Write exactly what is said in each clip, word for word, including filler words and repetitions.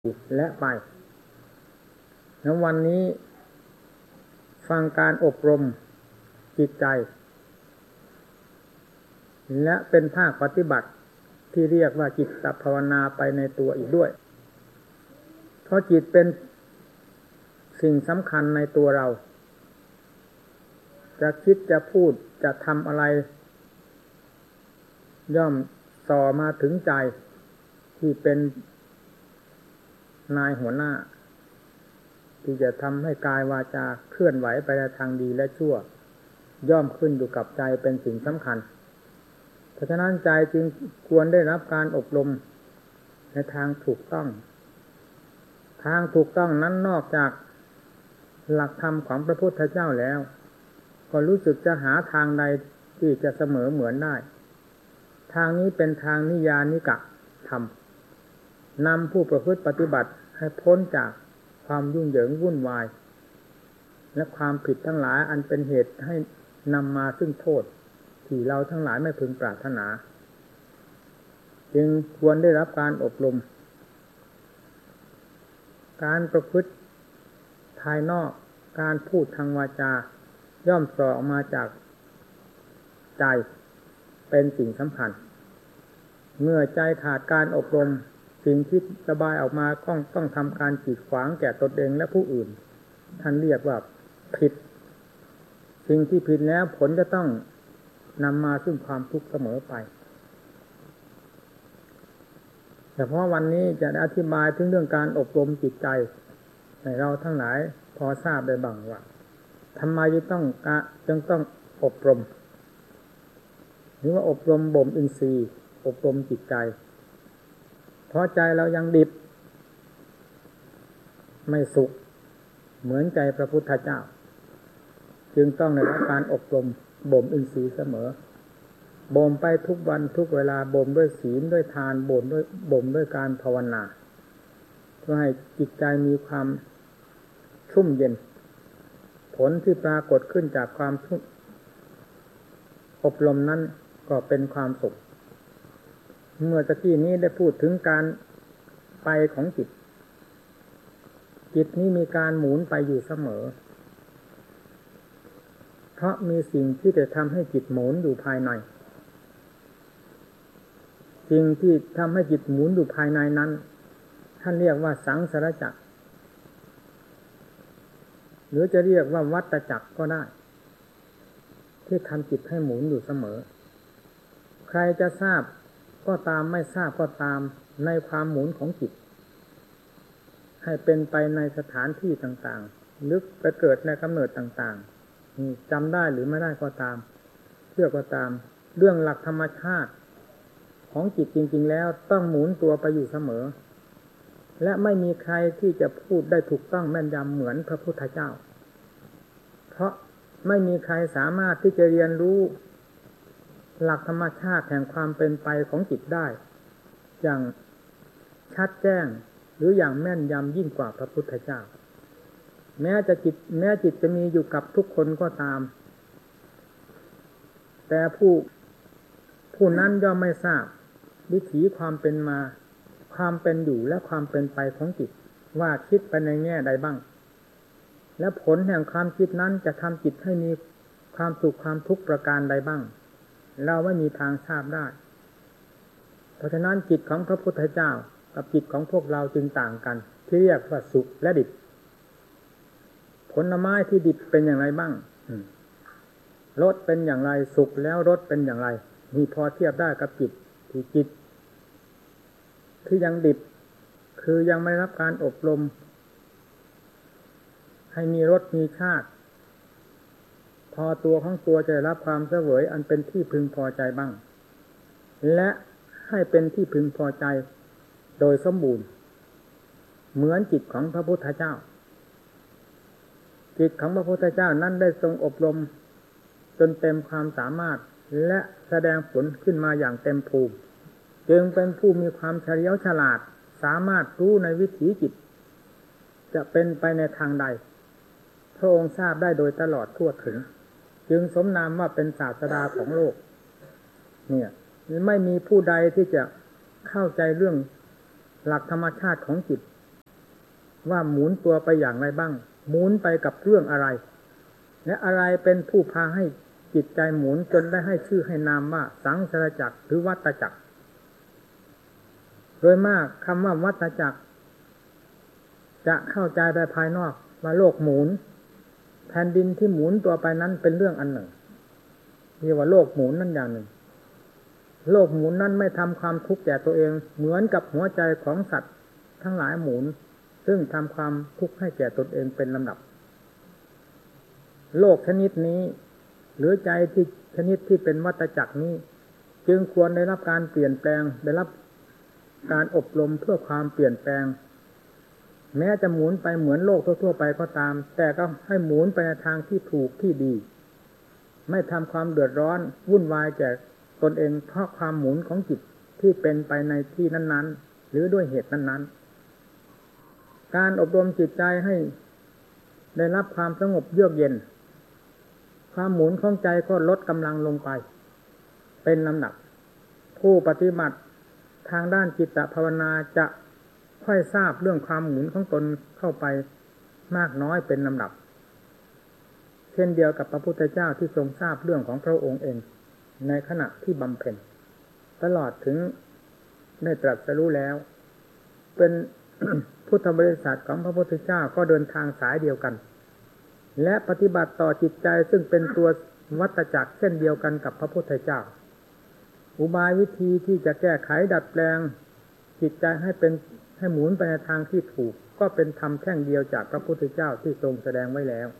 และไปแล้ววันนี้ฟังการอบรมจิตใจและเป็นภาคปฏิบัติที่เรียกว่าจิตภาวนาไปในตัวอีกด้วยเพราะจิตเป็นสิ่งสำคัญในตัวเราจะคิดจะพูดจะทำอะไรย่อมส่อมาถึงใจที่เป็นนายหัวหน้าที่จะทำให้กายวาจาเคลื่อนไหวไปในทางดีและชั่วย่อมขึ้นอยู่กับใจเป็นสิ่งสำคัญเพราะฉะนั้นใจจึงควรได้รับการอบรมในทางถูกต้องทางถูกต้องนั้นนอกจากหลักธรรมของพระพุทธเจ้าแล้วก็รู้สึกจะหาทางใดที่จะเสมอเหมือนได้ทางนี้เป็นทางนิยานิกะธรรมนำผู้ประพฤติปฏิบัติให้พ้นจากความยุ่งเหยิงวุ่นวายและความผิดทั้งหลายอันเป็นเหตุให้นำมาซึ่งโทษที่เราทั้งหลายไม่พึงปรารถนาจึงควรได้รับการอบรมการประพฤติภายนอกการพูดทางวาจาย่อมส่อออกมาจากใจเป็นสิ่งสำคัญเมื่อใจขาดการอบรมสิ่งที่ระบายออกมาต้องต้องทำการกีดขวางแก่ตนเองและผู้อื่นท่านเรียกว่าผิดสิ่งที่ผิดแล้วผลจะต้องนำมาซึ่งความทุกข์เสมอไปแต่เพราะวันนี้จะอธิบายถึงเรื่องการอบรมจิตใจให้เราทั้งหลายพอทราบได้บ้างว่าทำไมจึงต้องจึงต้องอบรมหรือว่าอบรมบ่มอินทรีย์อบรมจิตใจเพราะใจเรายังดิบไม่สุขเหมือนใจพระพุทธเจ้าจึงต้องได้รับการอบรมบ่มอินทรีย์เสมอบ่มไปทุกวันทุกเวลาบ่มด้วยศีลด้วยทานบ่มด้วยบ่มด้วยการภาวนาเพื่อให้จิตใจมีความชุ่มเย็นผลที่ปรากฏขึ้นจากความอบรมนั้นก็เป็นความสุขเมื่อตะกี้นี้ได้พูดถึงการไปของจิตจิตนี้มีการหมุนไปอยู่เสมอเพราะมีสิ่งที่จะทำให้จิตหมุนอยู่ภายในสิ่งที่ทำให้จิตหมุนอยู่ภายในนั้นท่านเรียกว่าสังสารจักรหรือจะเรียกว่าวัฏจักรก็ได้ที่ทำจิตให้หมุนอยู่เสมอใครจะทราบก็ตามไม่ทราบก็ตามในความหมุนของจิตให้เป็นไปในสถานที่ต่างๆหรือไปเกิดในกำเนิดต่างๆจำได้หรือไม่ได้ก็ตามเชื่อก็ตามเรื่องหลักธรรมชาติของจิตจริงๆแล้วต้องหมุนตัวไปอยู่เสมอและไม่มีใครที่จะพูดได้ถูกต้องแม่นยำเหมือนพระพุทธเจ้าเพราะไม่มีใครสามารถที่จะเรียนรู้หลักธรรมชาติแห่งความเป็นไปของจิตได้อย่างชัดแจ้งหรืออย่างแม่นยำยิ่งกว่าพระพุทธเจ้าแม้จะจิตแม้จิตจะมีอยู่กับทุกคนก็ตามแต่ผู้ผู้นั้นย่อมไม่ทราบวิถีความเป็นมาความเป็นอยู่และความเป็นไปของจิตว่าคิดไปในแง่ใดบ้างและผลแห่งความคิดนั้นจะทำจิตให้มีความสุขความทุกข์ประการใดบ้างเราไม่มีทางทราบได้เพราะฉะนั้นจิตของพระพุทธเจ้ากับจิตของพวกเราจึงต่างกันที่เรียกว่าสุขและดิบผลไม้ที่ดิบเป็นอย่างไรบ้างรสเป็นอย่างไรสุกแล้วรสเป็นอย่างไรมีพอเทียบได้กับจิตที่จิตที่ยังดิบคือยังไม่รับการอบรมให้มีรสมีชาติพอตัวของตัวจะได้รับความเสวยอันเป็นที่พึงพอใจบ้างและให้เป็นที่พึงพอใจโดยสมบูรณ์เหมือนจิตของพระพุทธเจ้าจิตของพระพุทธเจ้านั้นได้ทรงอบรมจนเต็มความสามารถและแสดงผลขึ้นมาอย่างเต็มภูมิจึงเป็นผู้มีความเฉลียวฉลาดสามารถรู้ในวิถีจิตจะเป็นไปในทางใดพระองค์ทราบได้โดยตลอดทั่วถึงจึงสมนามว่าเป็นศาสดาของโลกเนี่ยไม่มีผู้ใดที่จะเข้าใจเรื่องหลักธรรมชาติของจิตว่าหมุนตัวไปอย่างไรบ้างหมุนไปกับเรื่องอะไรและอะไรเป็นผู้พาให้จิตใจหมุนจนได้ให้ชื่อให้นามว่าสังสารจักรหรือวัฏจักรโดยมากคำว่าวัฏจักรจะเข้าใจไปภายนอกว่าโลกหมุนแผ่นดินที่หมุนตัวไปนั้นเป็นเรื่องอันหนึ่งเรียกว่าโลกหมุนนั่นอย่างหนึ่งโลกหมุนนั้นไม่ทำความทุกข์แก่ตัวเองเหมือนกับหัวใจของสัตว์ทั้งหลายหมุนซึ่งทำความทุกข์ให้แก่ตนเองเป็นลำดับโลกชนิดนี้หรือใจที่ชนิดที่เป็นวัฏจักรนี้จึงควรได้รับการเปลี่ยนแปลงได้รับการอบรมเพื่อความเปลี่ยนแปลงแม้จะหมุนไปเหมือนโลกทั่วๆไปก็ตามแต่ก็ให้หมุนไปในทางที่ถูกที่ดีไม่ทำความเดือดร้อนวุ่นวายแก่ตนเองเพราะความหมุนของจิตที่เป็นไปในที่นั้นๆหรือด้วยเหตุนั้นๆการอบรมจิตใจให้ได้รับความสงบเยือกเย็นความหมุนของใจก็ลดกำลังลงไปเป็นลำดับผู้ปฏิบัติทางด้านจิตภาวนาจะค่อยทราบเรื่องความหมุนของตนเข้าไปมากน้อยเป็นลำดับเช่นเดียวกับพระพุทธเจ้าที่ทรงทราบเรื่องของพระองค์เองในขณะที่บำเพ็ญตลอดถึงได้ตรัสรู้แล้วเป็น พุทธบริษัทของพระพุทธเจ้าก็เดินทางสายเดียวกันและปฏิบัติต่อจิตใจซึ่งเป็นตัววัฏจักรเช่นเดียวกันกับพระพุทธเจ้าอุบายวิธีที่จะแก้ไขดัดแปลงจิตใจให้เป็นให้หมุนไปในทางที่ถูกก็เป็นธรรมแท่งเดียวจากพระพุทธเจ้าที่ทรงแสดงไว้แล้ว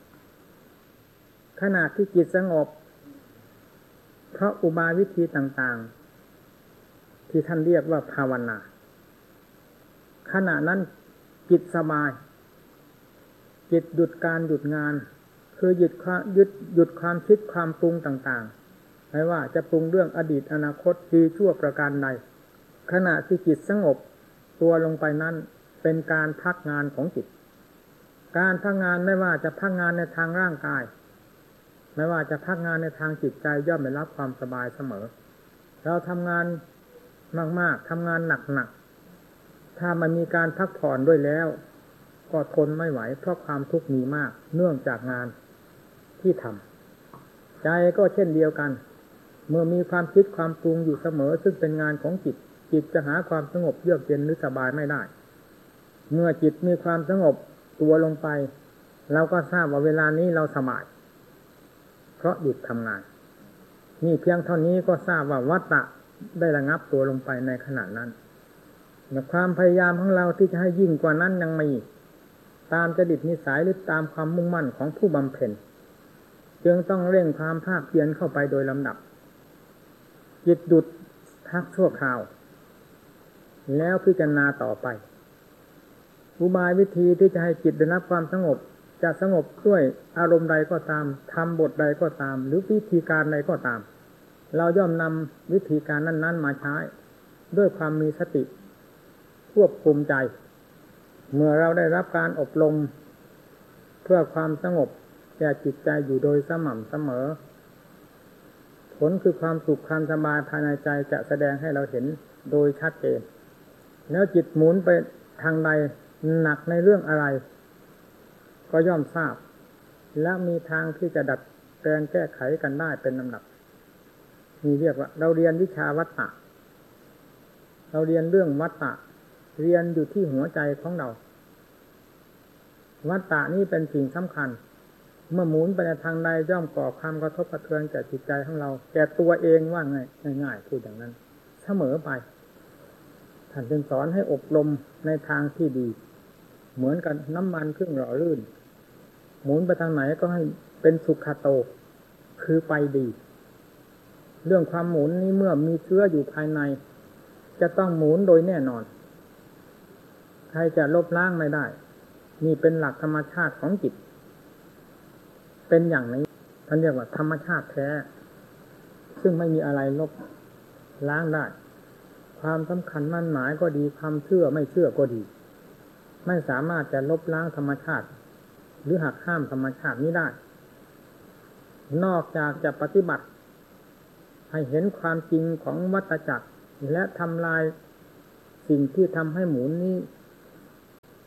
ขณะที่จิตสงบเพราะอุบายวิธีต่างๆที่ท่านเรียกว่าภาวนาขณะนั้นจิตสบายจิตหยุดการหยุดงานคือหยุดความหยุดหยุดความคิดความปรุงต่างๆไม่ว่าจะปรุงเรื่องอดีตอนาคตดีชั่วประการใดขณะที่จิตสงบตัวลงไปนั้นเป็นการพักงานของจิตการพักงานไม่ว่าจะพักงานในทางร่างกายไม่ว่าจะพักงานในทางจิตใจย่อมได้รับความสบายเสมอเราทำงานมากๆทำงานหนักๆถ้ามันมีการพักผ่อนด้วยแล้วก็ทนไม่ไหวเพราะความทุกข์มีมากเนื่องจากงานที่ทำใจก็เช่นเดียวกันเมื่อมีความคิดความปรุงอยู่เสมอซึ่งเป็นงานของจิตจิตจะหาความสงบเยือกเย็นหรือสบายไม่ได้เมื่อจิตมีความสงบตัวลงไปเราก็ทราบว่าเวลานี้เราสบายเพราะหยุดทำงานนี่เพียงเท่านี้ก็ทราบว่าวัฏฏะได้ระงับตัวลงไปในขณะนั้นแต่ความพยายามของเราที่จะให้ยิ่งกว่านั้นยังมีตามจริตนิสัยหรือตามความมุ่งมั่นของผู้บำเพ็ญจึงต้องเร่งความภาคเพียรเข้าไปโดยลำดับจิตหยุดพักชั่วคราวแล้วพิจารณาต่อไปอุบายวิธีที่จะให้จิตได้รับความสงบจะสงบด้วยอารมณ์ใดก็ตามทำบทใดก็ตามหรือวิธีการใดก็ตามเราย่อมนำวิธีการนั้นๆมาใช้ด้วยความมีสติควบคุมใจเมื่อเราได้รับการอบรมเพื่อความสงบแก่จิตใจอยู่โดยสม่ำเสมอผลคือความสุขความสบายภายในใจจะแสดงให้เราเห็นโดยชัดเจนแล้วจิตหมุนไปทางใดหนักในเรื่องอะไรก็ย่อมทราบและมีทางที่จะดัดแปลงแก้ไขกันได้เป็นลำดับนี่เรียกว่าเราเรียนวิชาวัฏฏะเราเรียนเรื่องวัฏฏะเรียนอยู่ที่หัวใจของเราวัฏฏะนี้เป็นสิ่งสำคัญเมื่อหมุนไปในทางใดย่อมก่อความกระทบกระเทือนแก่จิตใจของเราแก่ตัวเองว่าไงง่ายๆพูดอย่างนั้นเสมอไปท่านจึงสอนให้อบรมในทางที่ดีเหมือนกันน้ำมันเครื่องหล่อลื่นหมุนไปทางไหนก็ให้เป็นสุขโตคือไปดีเรื่องความหมุนนี้เมื่อมีเชื้ออยู่ภายในจะต้องหมุนโดยแน่นอนใครจะลบล้างไม่ได้นี่เป็นหลักธรรมชาติของจิตเป็นอย่างนี้ท่านเรียกว่าธรรมชาติแท้ซึ่งไม่มีอะไรลบล้างได้ความสำคัญมั่นหมายก็ดีความเชื่อไม่เชื่อก็ดีไม่สามารถจะลบล้างธรรมชาติหรือหักห้ามธรรมชาตินี้ได้นอกจากจะปฏิบัติให้เห็นความจริงของวัฏจักรและทำลายสิ่งที่ทำให้หมุนนี้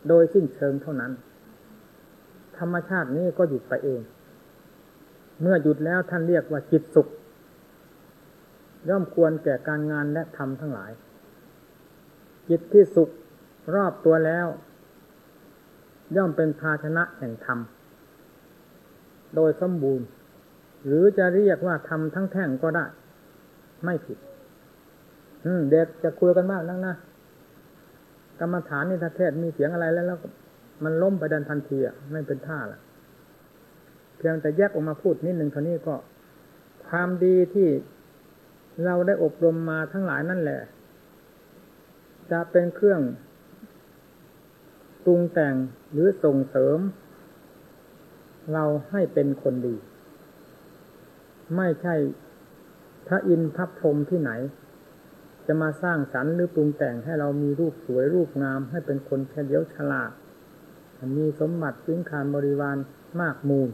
โดยสิ้นเชิงเท่านั้นธรรมชาตินี้ก็หยุดไปเองเมื่อหยุดแล้วท่านเรียกว่าจิตสุขย่อมควรแก่การงานและธรรมทั้งหลายจิตที่สุขรอบตัวแล้วย่อมเป็นภาชนะแห่งธรรมโดยสมบูรณ์หรือจะเรียกว่าธรรมทั้งแท่งก็ได้ไม่ผิดอืมเด็กจะคุยกันมากนักนะกรรมฐานนี่ถ้าเทศมีเสียงอะไรแล้วแล้วมันล้มไปดันทันทีอ่ะไม่เป็นท่าละเพียงแต่แยกออกมาพูดนิดหนึ่งเท่านี้ก็ความดีที่เราได้อบรมมาทั้งหลายนั่นแหละจะเป็นเครื่องปรุงแต่งหรือส่งเสริมเราให้เป็นคนดีไม่ใช่พระอินทร์พระพรหมที่ไหนจะมาสร้างสรรค์หรือปรุงแต่งให้เรามีรูปสวยรูปงามให้เป็นคนเฉลียวฉลาดมีสมบัติสินคานบริวารมากมูล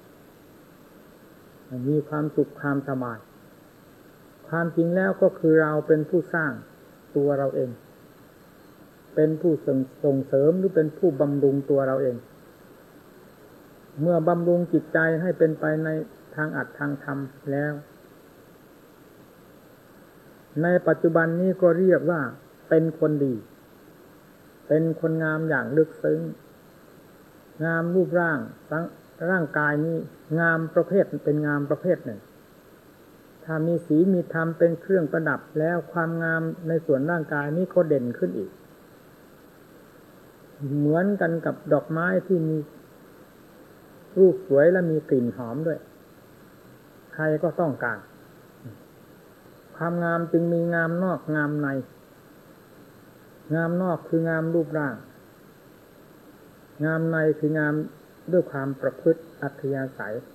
มีความสุขความสบายความจริงแล้วก็คือเราเป็นผู้สร้างตัวเราเองเป็นผู้ส่งเสริมหรือเป็นผู้บำรุงตัวเราเองเมื่อบำรุงจิตใจให้เป็นไปในทางอัตทางธรรมแล้วในปัจจุบันนี้ก็เรียกว่าเป็นคนดีเป็นคนงามอย่างลึกซึ้งงามรูปร่างร่างกายนี้งามประเภทเป็นงามประเภทหนึ่งถ้ามีศีลมีธรรมเป็นเครื่องประดับแล้วความงามในส่วนร่างกายนี้ก็เด่นขึ้นอีกเหมือนกันกับดอกไม้ที่มีรูปสวยและมีกลิ่นหอมด้วยใครก็ต้องการความงามจึงมีงามนอกงามในงามนอกคืองามรูปร่างงามในคืองามด้วยความประพฤติอัธยาศัย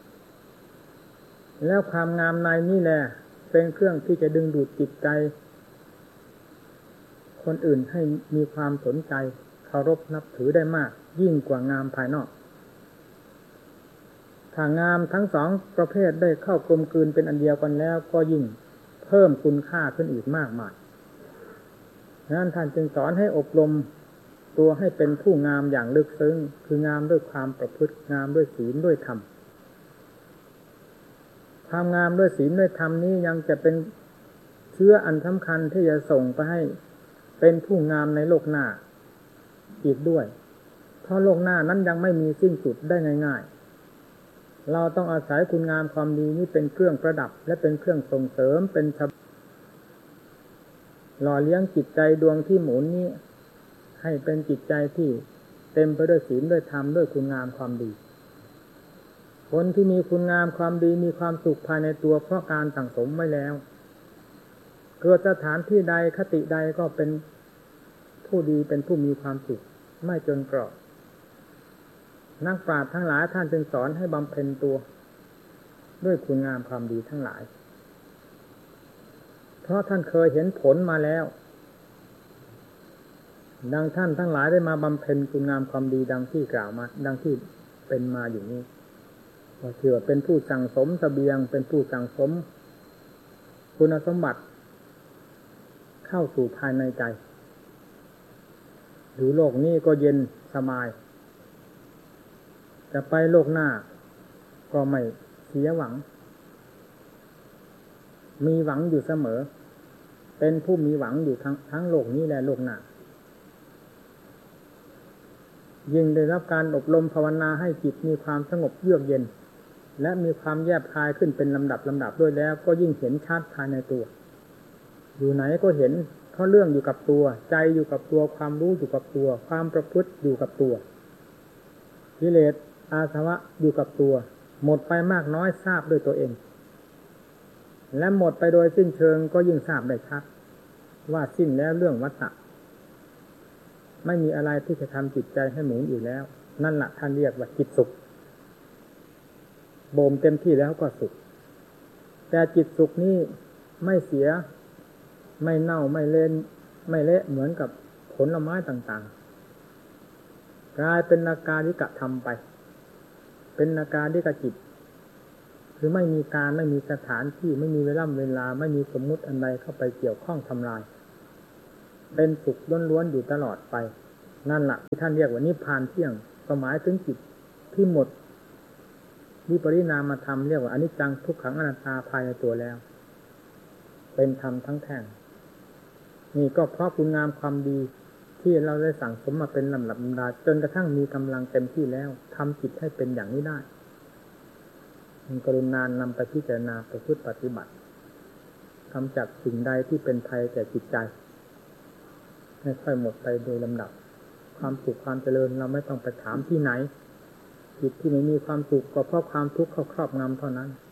แล้วความงามในนี่แหละเป็นเครื่องที่จะดึงดูดจิตใจคนอื่นให้มีความสนใจเคารพนับถือได้มากยิ่งกว่างามภายนอกถ้างามทั้งสองประเภทได้เข้ากลมกลืนเป็นอันเดียวกันแล้วก็ยิ่งเพิ่มคุณค่าขึ้นอีกมากมายดังนั้นท่านจึงสอนให้อบรมตัวให้เป็นผู้งามอย่างลึกซึ้งคืองามด้วยความประพฤติงามด้วยศีลด้วยธรรมความงามด้วยศีลด้วยธรรมนี้ยังจะเป็นเชื้ออันสำคัญที่จะส่งไปให้เป็นผู้งามในโลกหน้าอีกด้วยเพราะโลกหน้านั้นยังไม่มีสิ้นสุดได้ง่ายๆเราต้องอาศัยคุณงามความดีนี้เป็นเครื่องประดับและเป็นเครื่องส่งเสริมเป็นหล่อเลี้ยงจิตใจดวงที่หมุนนี้ให้เป็นจิตใจที่เต็มไปด้วยศีลด้วยธรรมด้วยคุณงามความดีคนที่มีคุณงามความดีมีความสุขภายในตัวเพราะการสั่งสมไว้แล้วเกิดสถานที่ใดคติใดก็เป็นผู้ดีเป็นผู้มีความสุขไม่จนเกราะนักปราชญ์ทั้งหลายท่านจึงสอนให้บำเพ็ญตัวด้วยคุณงามความดีทั้งหลายเพราะท่านเคยเห็นผลมาแล้วดังท่านทั้งหลายได้มาบำเพ็ญคุณงามความดีดังที่กล่าวมาดังที่เป็นมาอยู่นี้ก็ถือว่าเป็นผู้สั่งสมเสบียงเป็นผู้สั่งสมคุณสมบัติเข้าสู่ภายในใจอยู่โลกนี้ก็เย็นสบายจะไปโลกหน้าก็ไม่เสียหวังมีหวังอยู่เสมอเป็นผู้มีหวังอยู่ทั้งทั้งโลกนี้และโลกหน้ายิ่งได้รับการอบรมภาวนาให้จิตมีความสงบเยือกเย็นและมีความแยบคายขึ้นเป็นลำดับลำดับด้วยแล้วก็ยิ่งเห็นชัดภายในตัวอยู่ไหนก็เห็นเพราะเรื่องอยู่กับตัวใจอยู่กับตัวความรู้อยู่กับตัวความประพฤติอยู่กับตัวกิเลสอาสวะอยู่กับตัวหมดไปมากน้อยทราบด้วยตัวเองและหมดไปโดยสิ้นเชิงก็ยิ่งทราบได้ชัดว่าสิ้นแล้วเรื่องวัฏฏะไม่มีอะไรที่จะทำจิตใจให้หมุนอยู่แล้วนั่นแหละท่านเรียกว่าจิตสุขบ่มเต็มที่แล้วก็สุขแต่จิตสุขนี้ไม่เสียไม่เน่าไม่เละไม่เละเหมือนกับผลไม้ต่างๆกลายเป็นนาการิกะธรรมไปเป็นนาการิกะจิตคือไม่มีการไม่มีสถานที่ไม่มีเวลาเวลาไม่มีสมมุติอันใดเข้าไปเกี่ยวข้องทำลายเป็นสุขล้วนๆอยู่ตลอดไปนั่นแหละที่ท่านเรียกว่านิพพานเที่ยงก็หมายถึงจิตที่หมดวิปริณามธรรมเรียกว่าอนิจจังทุกขังอนัตตาภายในตัวแล้วเป็นธรรมทั้งแท่งนี่ก็เพราะคุณงามความดีที่เราได้สั่งสมมาเป็นลำดับลำดาจนกระทั่งมีกำลังเต็มที่แล้วทำจิตให้เป็นอย่างนี้ได้มีกรุณานำไปพิจารณาประพฤติปฏิบัติกำจัดสิ่งใดที่เป็นภัยแก่จิตใจให้ค่อยหมดไปโดยลำดับความสุขความเจริญเราไม่ต้องไปถามที่ไหนจิตที่ไม่มีความสุขก็เพราะความทุกข์เข้าครอบงำเท่านั้น